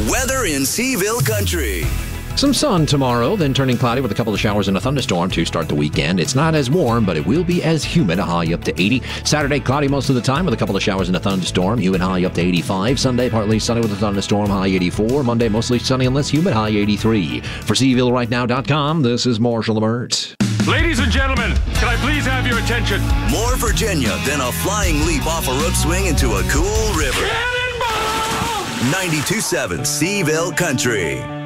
Weather in Seaville Country. Some sun tomorrow, then turning cloudy with a couple of showers and a thunderstorm to start the weekend. It's not as warm, but it will be as humid, a high up to 80. Saturday, cloudy most of the time with a couple of showers and a thunderstorm, humid high up to 85. Sunday, partly sunny with a thunderstorm, high 84. Monday, mostly sunny and less humid, high 83. For SeavilleRightNow.com, this is Marshall Lamert. Ladies and gentlemen, can I please have your attention? More Virginia than a flying leap off a rope swing into a cool river. Cannonball! 92.7 Seaville Country.